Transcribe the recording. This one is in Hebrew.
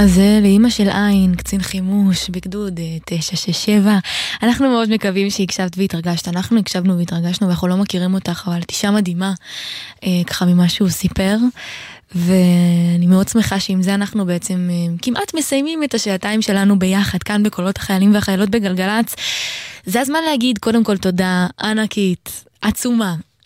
אז זה לאמא של עין, קצין חימוש, בגדוד 967. אנחנו מאוד מקווים שהקשבת והתרגשת. אנחנו הקשבנו והתרגשנו, ואנחנו לא מכירים אותך, אבל את אישה מדהימה, ככה ממה שהוא סיפר. ואני מאוד שמחה שעם זה אנחנו בעצם כמעט מסיימים את השעתיים שלנו ביחד, כאן בקולות החיילים והחיילות בגלגלץ. זה הזמן להגיד קודם כל תודה ענקית, עצומה,